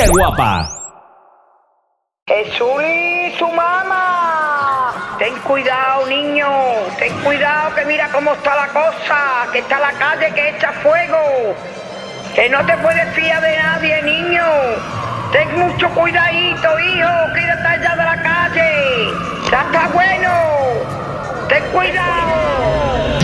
guapa. Jesús y su mamá. Ten cuidado, niño. Ten cuidado, que mira cómo está la cosa. Que está la calle que echa fuego. Que no te puedes fiar de nadie, niño. Ten mucho cuidadito, hijo. Quédate allá de la calle. Ya está bueno. Ten cuidado.